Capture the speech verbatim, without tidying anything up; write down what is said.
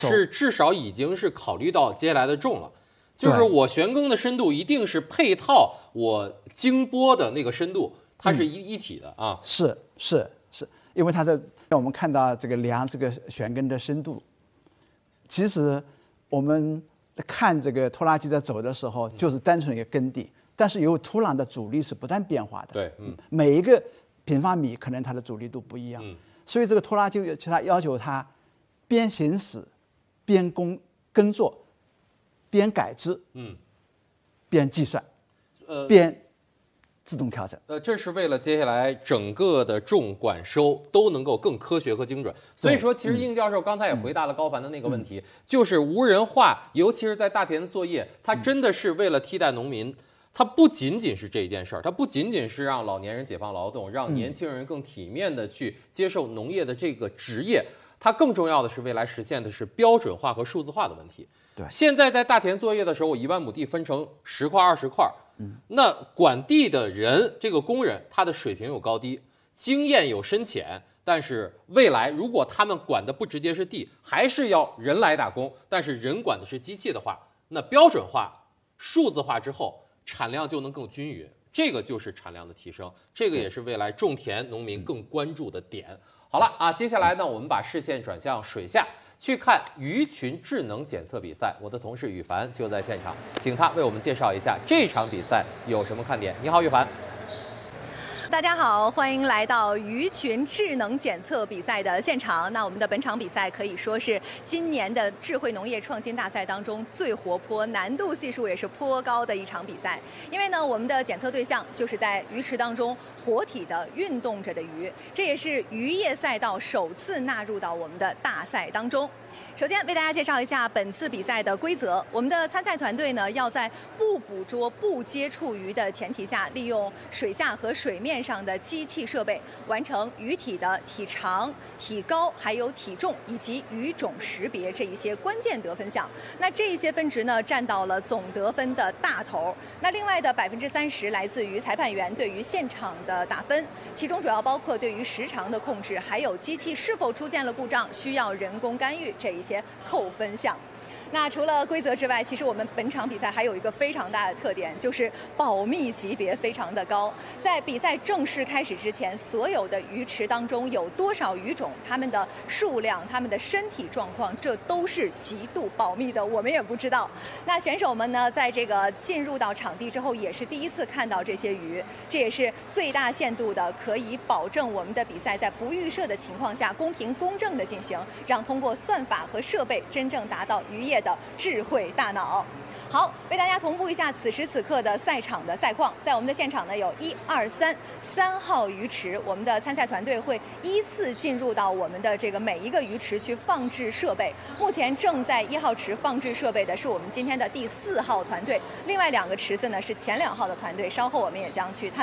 是至少已经是考虑到接下来的重了。就是我悬钩的深度一定是配套我经波的那个深度，它是一、嗯、一体的啊。 是是是，因为它的让我们看到这个量这个悬钩的深度，其实我们看这个拖拉机在走的时候，就是单纯一个根地，但是由于土壤的阻力是不断变化的， 对，嗯， 每一个平方米可能它的阻力度不一样，嗯、所以这个拖拉机其他要求它边行驶边工耕作。边感知，嗯，边计算，呃，边自动调整。 呃，这是为了接下来整个的种管收都能够更科学和精准。所以说，其实应教授刚才也回答了高凡的那个问题，嗯、就是无人化，尤其是在大田的作业，它真的是为了替代农民。它不仅仅是这一件事儿，它不仅仅是让老年人解放劳动，让年轻人更体面的去接受农业的这个职业，它更重要的是未来实现的是标准化和数字化的问题。 对， 现在在大田作业的时候，我一万亩地分成十块、二十块，嗯，那管地的人，这个工人，他的水平有高低，经验有深浅，但是未来如果他们管的不直接是地，还是要人来打工，但是人管的是机器的话，那标准化、数字化之后，产量就能更均匀，这个就是产量的提升，这个也是未来种田农民更关注的点。好了啊，接下来呢，我们把视线转向水下。去看鱼群智能检测比赛，我的同事羽凡就在现场，请他为我们介绍一下这场比赛有什么看点。你好，羽凡。 大家好，欢迎来到鱼群智能检测比赛的现场。那我们的本场比赛可以说是今年的智慧农业创新大赛当中最活泼、难度系数也是颇高的一场比赛。因为呢，我们的检测对象就是在鱼池当中活体的运动着的鱼，这也是渔业赛道首次纳入到我们的大赛当中。首先为大家介绍一下本次比赛的规则。我们的参赛团队呢，要在不捕捉、不接触鱼的前提下，利用水下和水面上的机器设备，完成鱼体的体长、体高、还有体重以及鱼种识别这一些关键得分项。那这一些分值呢，占到了总得分的大头。那另外的百分之三十来自于裁判员对于现场的打分，其中主要包括对于时长的控制，还有机器是否出现了故障，需要人工干预这一些扣分项。那除了规则之外，其实我们本场比赛还有一个非常大的特点，就是保密级别非常的高。在比赛正式开始之前，所有的鱼池当中有多少鱼种，它们的数量、它们的身体状况，这都是极度保密的，我们也不知道。那选手们呢，在这个进入到场地之后，也是第一次看到这些鱼，这也是最大限度的可以保证我们的比赛在不预设的情况下公平公正的进行，让通过算法和设备真正达到渔业的智慧大脑。好，为大家同步一下此时此刻的赛场的赛况。在我们的现场呢，有一二三三号鱼池，我们的参赛团队会依次进入到我们的这个每一个鱼池去放置设备。目前正在一号池放置设备的是我们今天的第四号团队，另外两个池子呢是前两号的团队，稍后我们也将去探。